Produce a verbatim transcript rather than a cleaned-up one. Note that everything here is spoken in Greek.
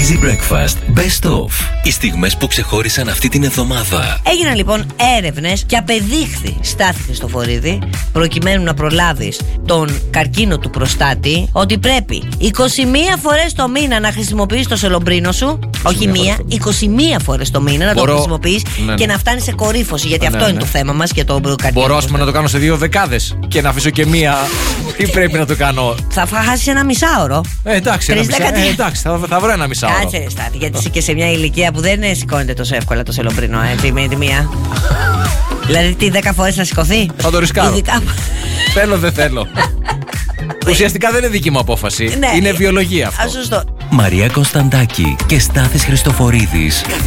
Easy Breakfast Best of. Οι στιγμές που ξεχώρισαν αυτή την εβδομάδα. Έγιναν λοιπόν έρευνες και απεδείχθη, Στάθη Χριστοφορίδη, προκειμένου να προλάβεις τον καρκίνο του προστάτη, ότι πρέπει είκοσι μία φορές το μήνα να χρησιμοποιείς το σελομπρίνο σου. Όχι μία, είκοσι μία φορές το μήνα να Μπορώ... το χρησιμοποιείς, ναι, και ναι. να φτάνεις σε κορύφωση. Γιατί ναι, αυτό ναι. είναι το θέμα μας και το καρκίνο. Μπορώ να το κάνω σε δύο δεκάδες και να αφήσω και μία. Τι πρέπει να το κάνω? Θα χάσεις ένα μισάωρο. Ε, εντάξει, ένα μισά... ε, εντάξει θα, θα βρω ένα μισάωρο. Κάτσε, Στάθη, γιατί είσαι και σε μια ηλικία που δεν σηκώνεται τόσο εύκολα το σελομπρίνο, έτσι, με τη μία. Δηλαδή, τι, δέκα φορές να σηκωθεί? Θα το ρισκάρω. Ειδικά... θέλω, δεν θέλω. Ουσιαστικά δεν είναι δική μου απόφαση. Ναι, είναι βιολογία αυτό. Α, σωστό. Μαρία Κωνσταντάκη και Στάθης Χριστοφορίδης.